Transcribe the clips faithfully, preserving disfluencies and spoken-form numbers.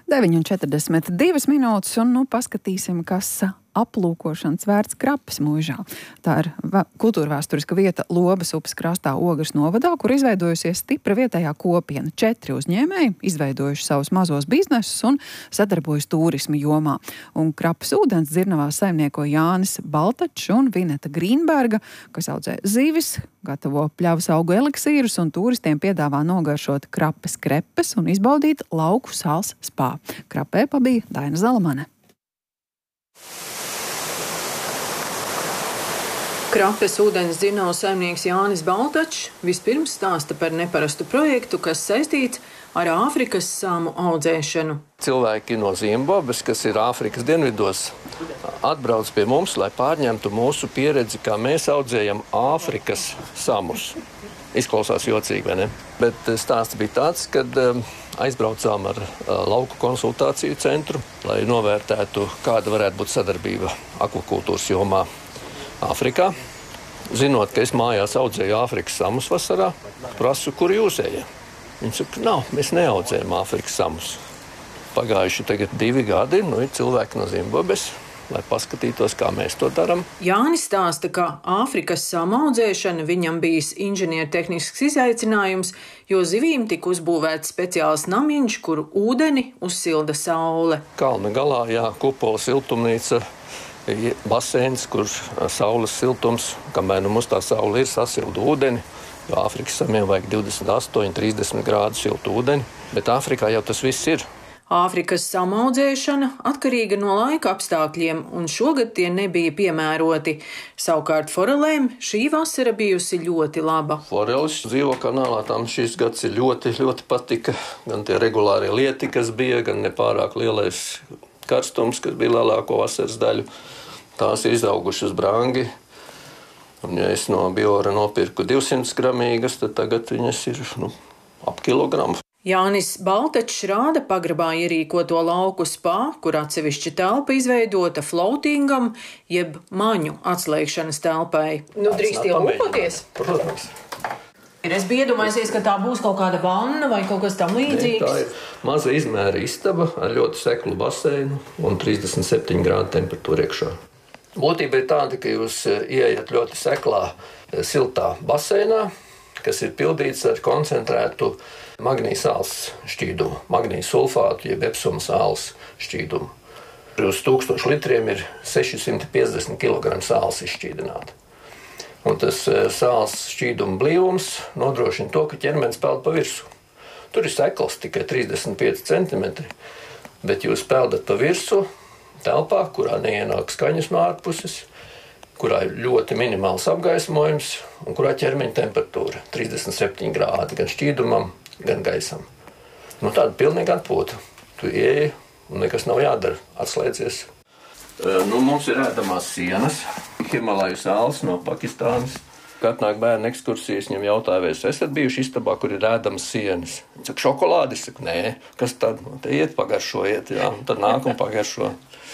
deviņi un četrdesmit divas minūtes, un nu paskatīsim, kas aplūkošanas vērts Krapes mūžā. Tā ir kultūra vēsturiska vieta Lobas upes krastā Ogres novadā, kur izveidojusies stipra vietējā kopiena. Četri uzņēmēji izveidojuši savus mazos biznesus un sadarbojas turismu jomā. Un Krapes ūdens dzirnavās saimnieko Jānis Baltačs un Vineta Grīnberga, kas audzē zivis, gatavo pļavas augu eliksīrus un turistiem piedāvā nogaršot Krapes krepes un izbaudīt lauku sāls spā. Krapē pabija Daina Zalamane. Krapes ūdens dzirnavu saimnieks Jānis Baltačs vispirms stāsta par neparastu projektu, kas saistīts ar Āfrikas samu audzēšanu. Cilvēki no Zimbabves, kas ir Āfrikas dienvidos, atbrauc pie mums, lai pārņemtu mūsu pieredzi, kā mēs audzējam Āfrikas samus. Izklausās jocīgi, vai ne? Bet stāsts bija tāds, kad aizbraucām ar lauku konsultāciju centru, lai novērtētu, kāda varētu būt sadarbība akvakultūras jomā Āfrikā. Zinot, ka es mājās audzēju Āfrikas samus vasarā, prasu, kur jūs ejat. Viņi saka, nav, mēs neaudzējam Āfrikas samus. Pagājuši tagad divi gadi, nu ir cilvēki no Zimbabves, lai paskatītos, kā mēs to darām. Jānis stāsta, ka Āfrikas samu audzēšana viņam bijis inženiertehnisks izaicinājums, jo zivīm tika uzbūvēts speciāls namiņš, kuru ūdeni uzsilda saule. Kalna galā, jā, kupola siltumnīca, baseins, kur saules siltums, kamēr nu mums tā saule ir, sasilda ūdeni, jo Āfrikas samiem vajag divdesmit astoņi, trīsdesmit grādu siltu ūdeni, bet Āfrikā jau tas viss ir. Āfrikas samu audzēšana atkarīga no laika apstākļiem, un šogad tie nebija piemēroti. Savukārt forelēm šī vasara bijusi ļoti laba. Forelis dzīvo kanālā, tam šis gads ir ļoti, ļoti patika. Gan tie regulārie lieti, kas bija, gan nepārāk lielais karstums, kas bija lielāko vasaras daļu. Tās ir izaugušas brangi. Un ja es no Biora nopirku divsimt gramīgas, tad tagad viņas ir nu, ap kilogramu. Jānis Baltačs rāda pagrabā ierīkoto lauku spā, kur atsevišķa telpa izveidota floatingam, jeb maņu atslēgšanas telpai. Nu, drīkst ielūkoties? Protams. Es biju iedomājusies, ka tā būs kaut kāda vanna vai kaut kas tam līdzīgs. Tā ir maza izmēra istaba ar ļoti seklu baseinu un trīsdesmit septiņu grādu temperatūru iekšā. Būtība ir tāda, ka jūs ieejat ļoti seklā, siltā baseinā, kas ir pildīts ar koncentrētu magnija sāls šķīdumu, magnija sulfātu, jeb epsuma sāls šķīdumu. Uz tūkstošu litriem ir sešsimt piecdesmit kilogramu sāls izšķīdināta. Un tas sāls šķīduma blīvums nodrošina to, ka ķermenis peld pa virsu. Tur ir sekls tikai trīsdesmit pieci centimetri, bet jūs peldat pa virsu telpā, kurā neienāk skaņas no ārpuses, kurā ir ļoti minimāls apgaismojums un kurā ķermeņa temperatūra trīsdesmit septiņi grādi gan šķīdumam, gan gaisam. Nu, tāda pilnīga atpūta. Tu ieeji un nekas nav jādara, atslēdzies. Nu, mums ir ēdamās sienas, Himalaju sāls no Pakistānas. Kad nāk bērnu ekskursijas, viņam jautāja, vai es esat bijuši istabā, kur ir ēdamas sienas. Viņš saka, šokolādi? Es saku, nē, kas tad? Te iet pagaršojiet, jā, un tad nāk un pagaršo.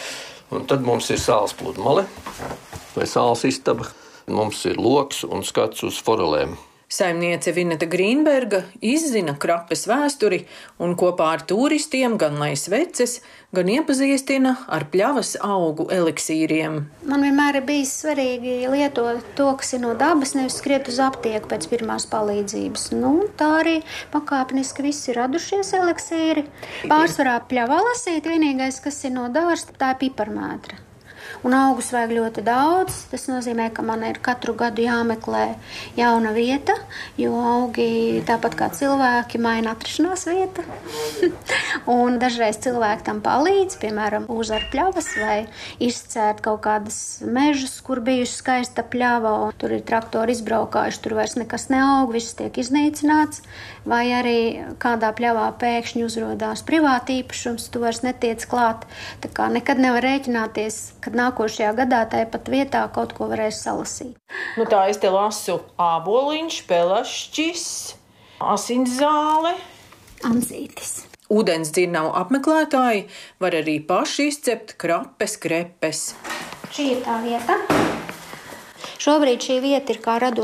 Un tad mums ir sāls pludmale vai sāls istaba. Mums ir loks un skats uz forelēm. Saimniece Vineta Grīnberga izzina Krapes vēsturi un kopā ar turistiem gan lai sveces, gan iepazīstina ar pļavas augu eliksīriem. Man vienmēr ir bijis svarīgi lietot to, kas ir no dabas, nevis skriet uz aptieku pēc pirmās palīdzības. Nu, tā arī pakāpeniski viss ir radušies eliksīri. Pārsvarā pļavā lasīt, vienīgais, kas ir no dārsta, tā ir piparmētra. Un augus vajag ļoti daudz. Tas nozīmē, ka man ir katru gadu jāmeklē jauna vieta, jo augi, tāpat kā cilvēki, maina atrašanās vieta. Un dažreiz cilvēki tam palīdz, piemēram, uzvar pļavas vai izcērt kaut kādas mežas, kur bijuši skaista pļava, un tur ir traktori izbraukājuši, tur vairs nekas neaug, viss tiek iznīcināts. Vai arī kādā pļavā pēkšņi uzrodās privāti īpašums, tu vairs netiec klāt. Tā kā nekad nevar rēķināties, kad nākošajā gadā tāpat vietā kaut ko varēs salasīt. Nu tā es te lasu āboliņš, pelašķis, asinszāle, Anzītis. Ūdens dzirnavu apmeklētāji var arī paši izcept Krapes krepes. Šī ir tā vieta. Šobrīd šī vieta ir kā radoša